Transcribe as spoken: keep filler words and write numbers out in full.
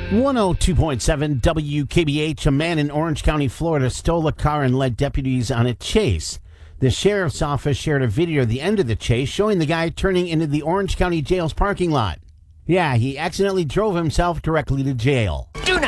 one oh two point seven W K B H. A man in Orange County, Florida stole a car and led deputies on a chase. The sheriff's office shared a video at the end of the chase showing the guy turning into the Orange County Jail's parking lot. Yeah, he accidentally drove himself directly to jail.